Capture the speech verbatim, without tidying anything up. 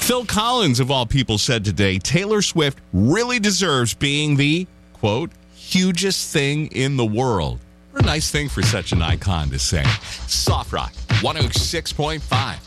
Phil Collins, of all people, said today, Taylor Swift really deserves being the, quote, hugest thing in the world. What a nice thing for such an icon to say. Soft Rock, one oh six point five.